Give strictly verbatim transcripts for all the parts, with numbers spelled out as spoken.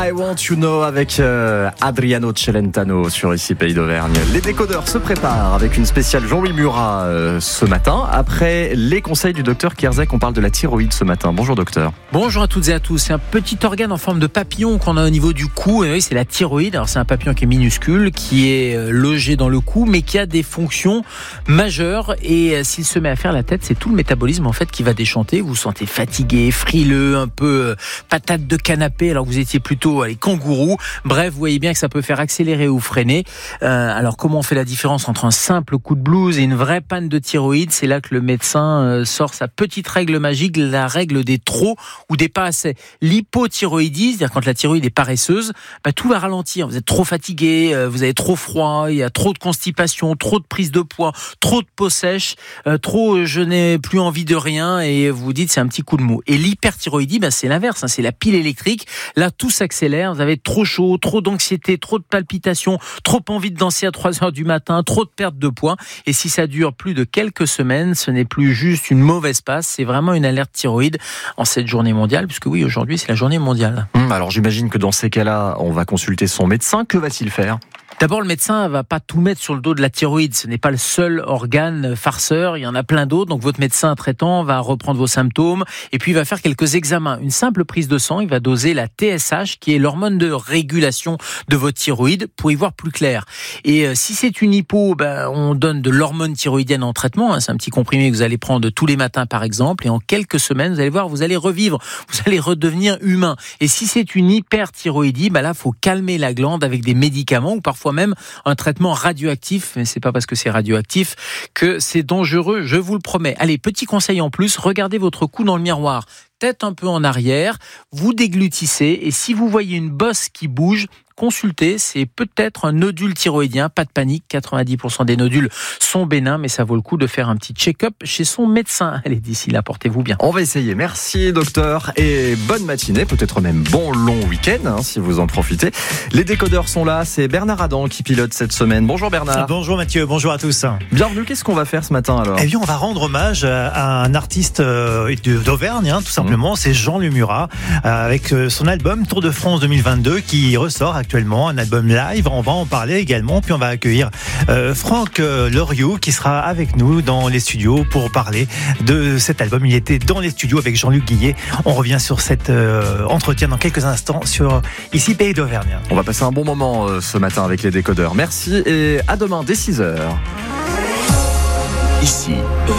I Want You Know avec euh, Adriano Celentano sur Ici Pays d'Auvergne. Les décodeurs se préparent avec une spéciale Jean-Louis Murat euh, ce matin. Après les conseils du docteur Kierzek, on parle de la thyroïde ce matin. Bonjour docteur. Bonjour à toutes et à tous. C'est un petit organe en forme de papillon qu'on a au niveau du cou. Et oui, c'est la thyroïde. Alors c'est un papillon qui est minuscule, qui est logé dans le cou, mais qui a des fonctions majeures. Et s'il se met à faire la tête, c'est tout le métabolisme en fait qui va déchanter. Vous vous sentez fatigué, frileux, un peu euh, patate de canapé, alors que vous étiez plutôt les kangourous. Bref, vous voyez bien que ça peut faire accélérer ou freiner. Euh, alors, comment on fait la différence entre un simple coup de blues et une vraie panne de thyroïde? C'est là que le médecin euh, sort sa petite règle magique, la règle des trop ou des pas assez. L'hypothyroïdie, c'est-à-dire quand la thyroïde est paresseuse, bah, tout va ralentir. Vous êtes trop fatigué, euh, vous avez trop froid, il y a trop de constipation, trop de prise de poids, trop de peau sèche, euh, trop euh, je n'ai plus envie de rien et vous vous dites c'est un petit coup de mou. Et l'hyperthyroïdie, bah, c'est l'inverse, hein, c'est la pile électrique. Là, tout s'accélère. Vous avez trop chaud, trop d'anxiété, trop de palpitations, trop envie de danser à trois heures du matin, trop de perte de poids. Et si ça dure plus de quelques semaines, ce n'est plus juste une mauvaise passe, c'est vraiment une alerte thyroïde en cette journée mondiale, puisque oui, aujourd'hui, c'est la journée mondiale. Hum, alors j'imagine que dans ces cas-là, on va consulter son médecin. Que va-t-il faire ? D'abord, le médecin va pas tout mettre sur le dos de la thyroïde. Ce n'est pas le seul organe farceur. Il y en a plein d'autres. Donc, votre médecin traitant va reprendre vos symptômes et puis il va faire quelques examens. Une simple prise de sang. Il va doser la T S H, qui est l'hormone de régulation de votre thyroïde, pour y voir plus clair. Et euh, si c'est une hypo, ben, on donne de l'hormone thyroïdienne en traitement. Hein. C'est un petit comprimé que vous allez prendre tous les matins, par exemple. Et en quelques semaines, vous allez voir, vous allez revivre. Vous allez redevenir humain. Et si c'est une hyperthyroïdie, ben là, faut calmer la glande avec des médicaments ou parfois même un traitement radioactif, mais c'est pas parce que c'est radioactif que c'est dangereux, je vous le promets. Allez, petit conseil en plus, regardez votre cou dans le miroir, tête un peu en arrière, vous déglutissez et si vous voyez une bosse qui bouge, consultez, c'est peut-être un nodule thyroïdien, pas de panique, quatre-vingt-dix pour cent des nodules sont bénins, mais ça vaut le coup de faire un petit check-up chez son médecin. Allez, d'ici là, portez-vous bien. On va essayer, merci docteur, et bonne matinée, peut-être même bon long week-end, hein, si vous en profitez. Les décodeurs sont là, c'est Bernard Adam qui pilote cette semaine. Bonjour Bernard. Bonjour Mathieu, bonjour à tous. Bienvenue, qu'est-ce qu'on va faire ce matin alors ? Eh bien, on va rendre hommage à un artiste d'Auvergne, hein, tout simplement, mmh. c'est Jean-Louis Murat, avec son album Tour de France deux mille vingt-deux qui ressort actuellement, un album live, on va en parler également, puis on va accueillir euh, Franck euh, Loriot qui sera avec nous dans les studios pour parler de cet album. Il était dans les studios avec Jean-Luc Guillet. On revient sur cet euh, entretien dans quelques instants sur Ici Pays d'Auvergne. On va passer un bon moment euh, ce matin avec les décodeurs. Merci et à demain dès six heures. Ici,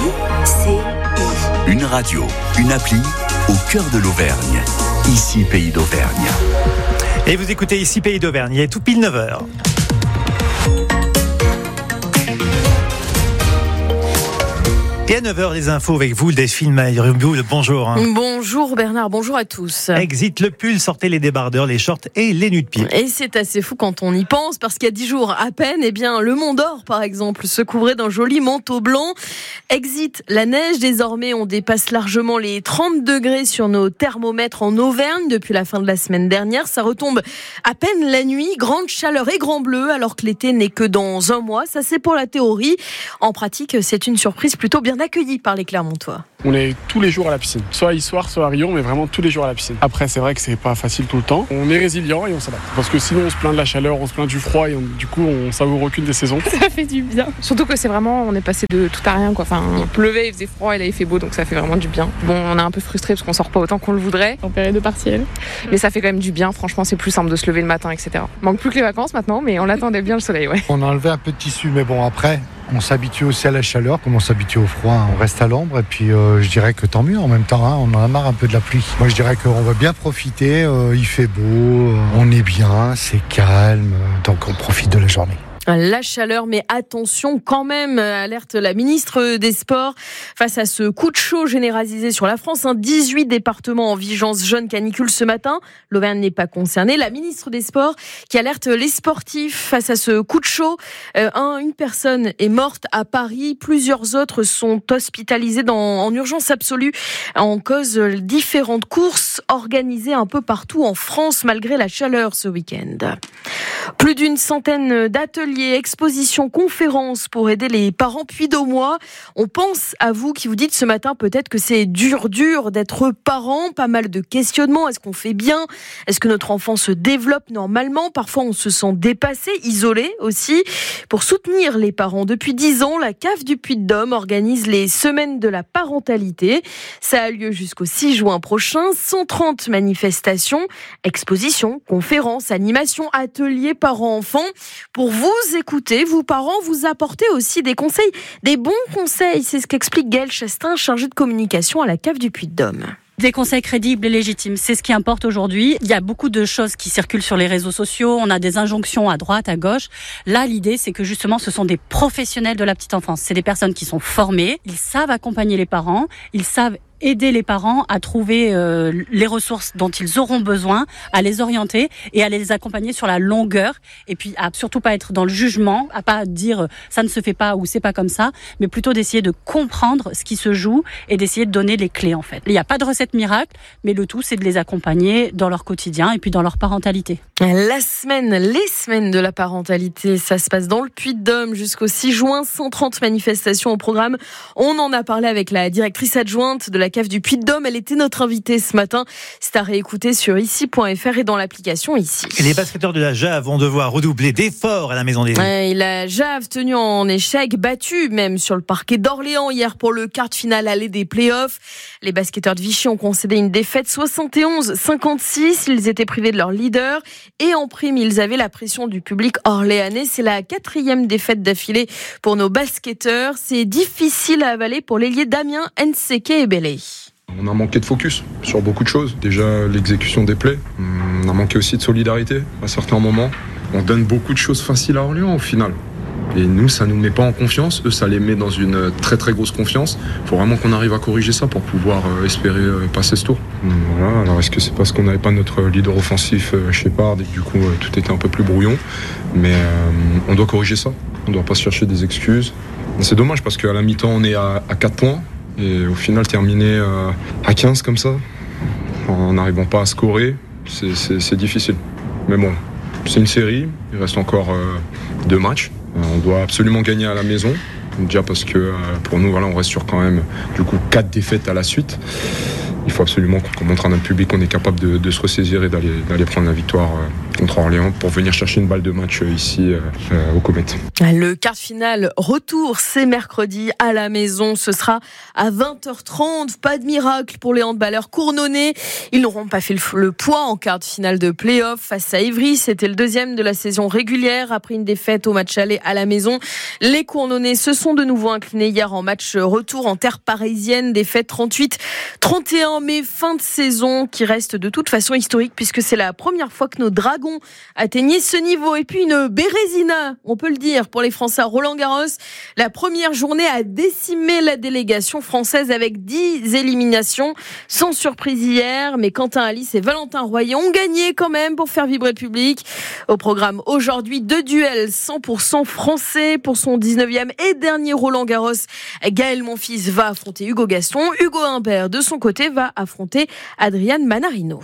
une radio, une appli au cœur de l'Auvergne. Ici Pays d'Auvergne. Et vous écoutez Ici Pays d'Auvergne, il est tout pile neuf heures. Et à neuf heures, les infos avec vous, Delphine Mailleroux. Bonjour. Hein. Bonjour Bernard, bonjour à tous. Exit le pull, sortez les débardeurs, les shorts et les nus de pied. Et c'est assez fou quand on y pense, parce qu'il y a dix jours à peine, eh bien, le Mont d'Or, par exemple, se couvrait d'un joli manteau blanc. Exit la neige, désormais on dépasse largement les trente degrés sur nos thermomètres en Auvergne depuis la fin de la semaine dernière. Ça retombe à peine la nuit, grande chaleur et grand bleu, alors que l'été n'est que dans un mois. Ça c'est pour la théorie. En pratique, c'est une surprise plutôt bien accueillis par les Clermontois. On est tous les jours à la piscine, soit à Issoire, soit à Rion, mais vraiment tous les jours à la piscine. Après, c'est vrai que c'est pas facile tout le temps. On est résilient et on s'adapte. Parce que sinon, on se plaint de la chaleur, on se plaint du froid et on, du coup, on savoure aucune des saisons. Ça fait du bien. Surtout que c'est vraiment, on est passé de tout à rien, quoi. Enfin, il pleuvait, il faisait froid et là, il fait beau, donc ça fait vraiment du bien. Bon, on est un peu frustré parce qu'on sort pas autant qu'on le voudrait en période de partiel, mais ça fait quand même du bien. Franchement, c'est plus simple de se lever le matin, et cetera. Manque plus que les vacances maintenant, mais on l'attendait bien le soleil, ouais. On a enlevé un peu de tissu, mais bon, après. On s'habitue aussi à la chaleur, comme on s'habitue au froid, on reste à l'ombre et puis euh, je dirais que tant mieux en même temps, hein, on en a marre un peu de la pluie. Moi je dirais qu'on va bien profiter, euh, il fait beau, euh, on est bien, c'est calme, euh, donc on profite de la journée. La chaleur, mais attention quand même, alerte la ministre des Sports face à ce coup de chaud généralisé sur la France. dix-huit départements en vigilance jaune canicule ce matin. L'Auvergne n'est pas concernée. La ministre des Sports qui alerte les sportifs face à ce coup de chaud. Euh, un, une personne est morte à Paris. Plusieurs autres sont hospitalisés dans, en urgence absolue en cause différentes courses organisées un peu partout en France malgré la chaleur ce week-end. Plus d'une centaine d'ateliers, expositions, conférences pour aider les parents puy-d'Aumois. On pense à vous qui vous dites ce matin peut-être que c'est dur, dur d'être parent. Pas mal de questionnements. Est-ce qu'on fait bien ? Est-ce que notre enfant se développe normalement ? Parfois, on se sent dépassé, isolé aussi. Pour soutenir les parents, depuis dix ans, la C A F du Puy-de-Dôme organise les semaines de la parentalité. Ça a lieu jusqu'au six juin prochain. cent trente manifestations, expositions, conférences, animations, ateliers parents-enfants. Pour vous écouter, vous parents, vous apportez aussi des conseils, des bons conseils. C'est ce qu'explique Gaëlle Chastin, chargée de communication à la C A F du Puy-de-Dôme. Des conseils crédibles et légitimes, c'est ce qui importe aujourd'hui. Il y a beaucoup de choses qui circulent sur les réseaux sociaux, on a des injonctions à droite, à gauche. Là, l'idée, c'est que justement, ce sont des professionnels de la petite enfance. C'est des personnes qui sont formées, ils savent accompagner les parents, ils savent aider les parents à trouver euh, les ressources dont ils auront besoin, à les orienter et à les accompagner sur la longueur, et puis à surtout pas être dans le jugement, à pas dire ça ne se fait pas ou c'est pas comme ça, mais plutôt d'essayer de comprendre ce qui se joue et d'essayer de donner les clés en fait. Il n'y a pas de recette miracle, mais le tout c'est de les accompagner dans leur quotidien et puis dans leur parentalité. La semaine, les semaines de la parentalité, ça se passe dans le Puy-de-Dôme jusqu'au six juin, cent trente manifestations au programme. On en a parlé avec la directrice adjointe de la C A F du Puy-de-Dôme. Elle était notre invitée ce matin. C'est à réécouter sur ici point f r et dans l'application Ici. Et les basketteurs de la J A V vont devoir redoubler d'efforts à la Maison des Rues. Ouais, la J A V tenue en échec, battue même sur le parquet d'Orléans hier pour le quart de finale aller des playoffs. Les basketteurs de Vichy ont concédé une défaite soixante et onze à cinquante-six. Ils étaient privés de leur leader et en prime, ils avaient la pression du public orléanais. C'est la quatrième défaite d'affilée pour nos basketteurs. C'est difficile à avaler pour l'ailier Damien Nseke et Bélé. On a manqué de focus sur beaucoup de choses. Déjà l'exécution des plays, on a manqué aussi de solidarité à certains moments. On donne beaucoup de choses faciles à Orléans au final. Et nous, ça ne nous met pas en confiance. Eux, ça les met dans une très très grosse confiance. Il faut vraiment qu'on arrive à corriger ça pour pouvoir euh, espérer euh, passer ce tour. Voilà. Alors est-ce que c'est parce qu'on n'avait pas notre leader offensif euh, Shepard et que du coup euh, tout était un peu plus brouillon. Mais euh, on doit corriger ça. On ne doit pas se chercher des excuses. Mais c'est dommage parce qu'à la mi-temps, on est à, à quatre points. Et au final, terminer euh, à quinze comme ça, en n'arrivant pas à scorer, c'est, c'est, c'est difficile. Mais bon, c'est une série. Il reste encore euh, deux matchs. On doit absolument gagner à la maison, déjà parce que euh, pour nous, voilà, on reste sur quand même du coup quatre défaites à la suite. Il faut absolument qu'on montre à notre public qu'on est capable de, de se ressaisir et d'aller, d'aller prendre la victoire euh, contre Orléans pour venir chercher une balle de match euh, ici euh, au Comet. Le quart de finale retour, c'est mercredi à la maison. Ce sera à vingt heures trente. Pas de miracle pour les handballeurs cournonnais. Ils n'auront pas fait le, le poids en quart de finale de play-off face à Ivry. C'était le deuxième de la saison régulière après une défaite au match aller à la maison. Les cournonnais se sont de nouveau inclinés hier en match retour en terre parisienne. Défaite trente-huit à trente et un. Mais fin de saison qui reste de toute façon historique puisque c'est la première fois que nos Dragons atteignaient ce niveau. Et puis une bérésina, on peut le dire, pour les Français à Roland-Garros. La première journée a décimé la délégation française avec dix éliminations. Sans surprise hier, mais Quentin Alice et Valentin Royer ont gagné quand même pour faire vibrer le public. Au programme aujourd'hui, deux duels cent pour cent français pour son dix-neuvième et dernier Roland-Garros. Gaël Monfils va affronter Hugo Gaston. Hugo Humbert, de son côté, va affronter Adrian Manarino.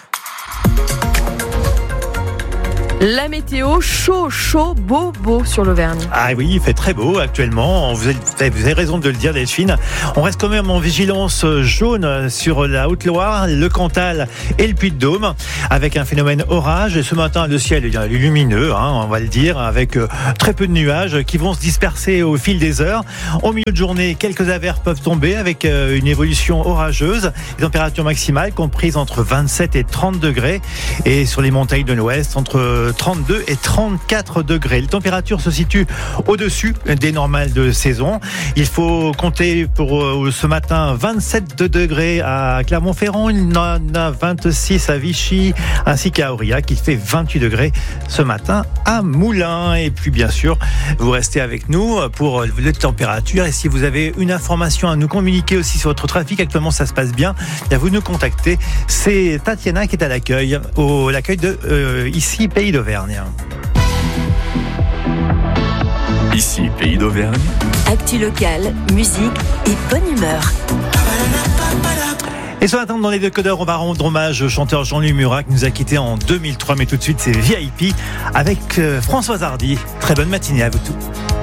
La météo, chaud, chaud, beau, beau sur l'Auvergne. Ah oui, il fait très beau actuellement. Vous avez, vous avez raison de le dire, Delphine. On reste quand même en vigilance jaune sur la Haute-Loire, le Cantal et le Puy-de-Dôme, avec un phénomène orage. Et ce matin, le ciel est lumineux, hein, on va le dire, avec très peu de nuages qui vont se disperser au fil des heures. Au milieu de journée, quelques averses peuvent tomber avec une évolution orageuse. Les températures maximales comprises entre vingt-sept et trente degrés. Et sur les montagnes de l'Ouest, entre trente-deux et trente-quatre degrés. Les températures se situent au-dessus des normales de saison. Il faut compter pour ce matin vingt-sept degrés à Clermont-Ferrand, il y en a vingt-six à Vichy, ainsi qu'à Aurillac. Il fait vingt-huit degrés ce matin à Moulins. Et puis bien sûr, vous restez avec nous pour les températures. Et si vous avez une information à nous communiquer aussi sur votre trafic, actuellement ça se passe bien, et à vous nous contacter. C'est Tatiana qui est à l'accueil, au l'accueil de euh, ici Pays d'Auvergne. Ici, Pays d'Auvergne. Actu locale, musique et bonne humeur. Et ce matin, dans les décodeurs, on va rendre hommage au chanteur Jean-Louis Murat qui nous a quittés en deux mille trois. Mais tout de suite, c'est V I P avec Françoise Hardy. Très bonne matinée à vous tous.